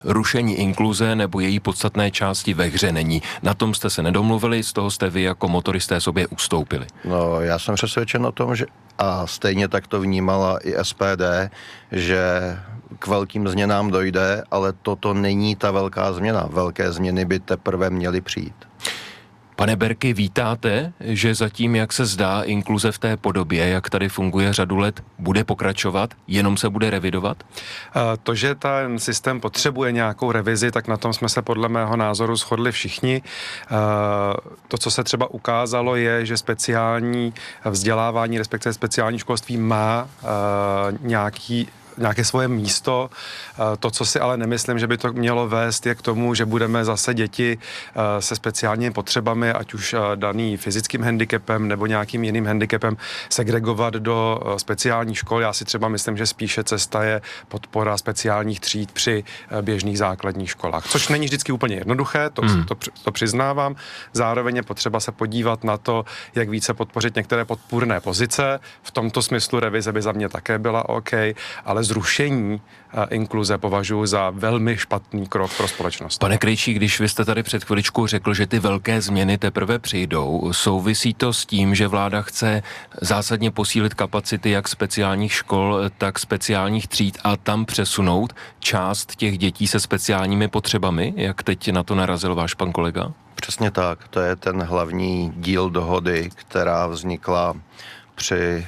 Rušení inkluze nebo její podstatné části ve hře není. Na tom jste se nedomluvili, z toho jste vy jako motoristé sobě ustoupili. No, já jsem přesvědčen o tom, že a stejně tak to vnímala i SPD, že k velkým změnám dojde, ale toto není ta velká změna. Velké změny by teprve měly přijít. Pane Berky, vítáte, že zatím, jak se zdá, inkluze v té podobě, jak tady funguje řadu let, bude pokračovat, jenom se bude revidovat? To, že ten systém potřebuje nějakou revizi, tak na tom jsme se podle mého názoru shodli všichni. To, co se třeba ukázalo, je, že speciální vzdělávání, respektive speciální školství má nějaké svoje místo. To, co si ale nemyslím, že by to mělo vést, je k tomu, že budeme zase děti se speciálními potřebami, ať už daný fyzickým handicapem nebo nějakým jiným handicapem, segregovat do speciálních škol. Já si třeba myslím, že spíše cesta je podpora speciálních tříd při běžných základních školách. Což není vždycky úplně jednoduché, to přiznávám. Zároveň je potřeba se podívat na to, jak více podpořit některé podpůrné pozice. V tomto smyslu revize by za mě také byla OK, ale zrušení inkluze považuji za velmi špatný krok pro společnost. Pane Krejčí, když vy jste tady před chviličkou řekl, že ty velké změny teprve přijdou, souvisí to s tím, že vláda chce zásadně posílit kapacity jak speciálních škol, tak speciálních tříd a tam přesunout část těch dětí se speciálními potřebami, jak teď na to narazil váš pan kolega? Přesně tak, to je ten hlavní díl dohody, která vznikla při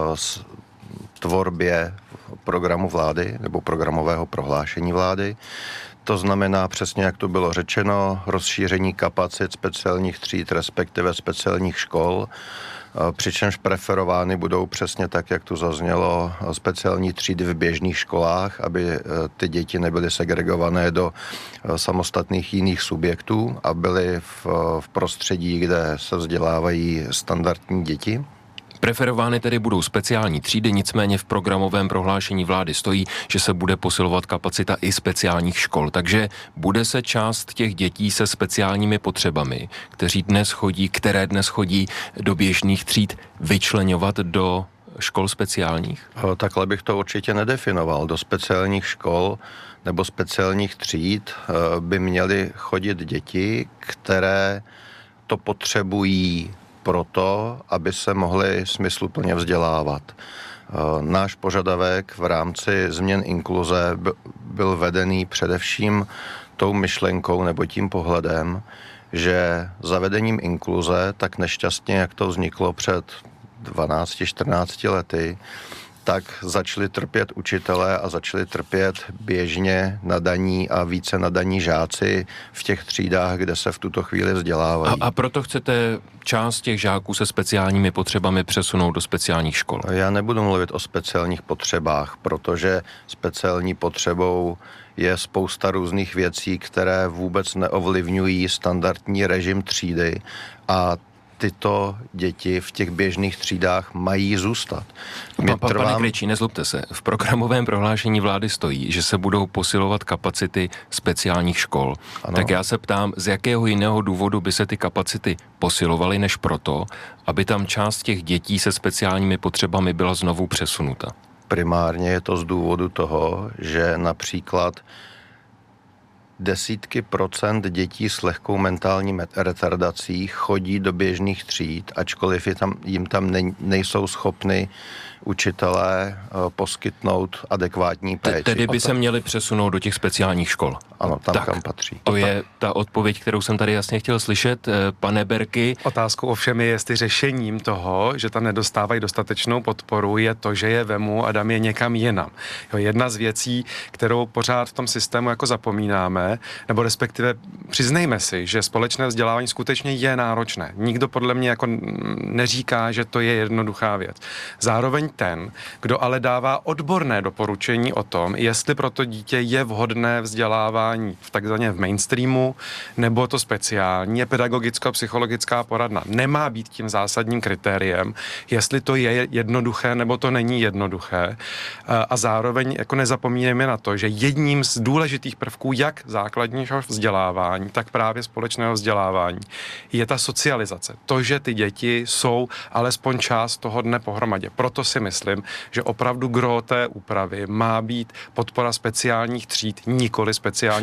tvorbě programu vlády nebo programového prohlášení vlády. To znamená přesně, jak to bylo řečeno, rozšíření kapacit speciálních tříd, respektive speciálních škol, přičemž preferovány budou přesně tak, jak tu zaznělo, speciální třídy v běžných školách, aby ty děti nebyly segregované do samostatných jiných subjektů a byly v prostředí, kde se vzdělávají standardní děti. Preferovány tedy budou speciální třídy, nicméně v programovém prohlášení vlády stojí, že se bude posilovat kapacita i speciálních škol. Takže bude se část těch dětí se speciálními potřebami, které dnes chodí do běžných tříd, vyčleňovat do škol speciálních? Takhle bych to určitě nedefinoval. Do speciálních škol nebo speciálních tříd by měly chodit děti, které to potřebují proto, aby se mohli smysluplně vzdělávat. Náš požadavek v rámci změn inkluze byl vedený především tou myšlenkou nebo tím pohledem, že zavedením inkluze, tak nešťastně, jak to vzniklo před 12-14 lety, tak začali trpět učitelé a začali trpět běžně nadaní a více nadaní žáci v těch třídách, kde se v tuto chvíli vzdělávají. A proto chcete část těch žáků se speciálními potřebami přesunout do speciálních škol? Já nebudu mluvit o speciálních potřebách, protože speciální potřebou je spousta různých věcí, které vůbec neovlivňují standardní režim třídy a tyto děti v těch běžných třídách mají zůstat. Pane Krejčí, nezlobte se. V programovém prohlášení vlády stojí, že se budou posilovat kapacity speciálních škol. Ano. Tak já se ptám, z jakého jiného důvodu by se ty kapacity posilovaly, než proto, aby tam část těch dětí se speciálními potřebami byla znovu přesunuta? Primárně je to z důvodu toho, že například desítky procent dětí s lehkou mentální retardací chodí do běžných tříd, ačkoliv jim tam nejsou schopni učitelé poskytnout adekvátní péči. Tedy by se měli přesunout do těch speciálních škol. Ano, tam, kam patří. To je ta odpověď, kterou jsem tady jasně chtěl slyšet. Pane Berky. Otázkou ovšem je, jestli řešením toho, že tam nedostávají dostatečnou podporu, je to, že je vemu a dám je někam jinam. Jedna z věcí, kterou pořád v tom systému jako zapomínáme, nebo respektive přiznejme si, že společné vzdělávání skutečně je náročné. Nikdo podle mě jako neříká, že to je jednoduchá věc. Zároveň ten, kdo ale dává odborné doporučení o tom, jestli pro to dítě je vhodné vzdělávání v takzvaně v mainstreamu, nebo to speciální, je pedagogicko-psychologická poradna. Nemá být tím zásadním kritériem, jestli to je jednoduché, nebo to není jednoduché. A zároveň jako nezapomínáme na to, že jedním z důležitých prvků jak základního vzdělávání, tak právě společného vzdělávání je ta socializace. To, že ty děti jsou alespoň část toho dne pohromadě. Proto si myslím, že opravdu gro té úpravy má být podpora speciálních tříd, nikoli speciálních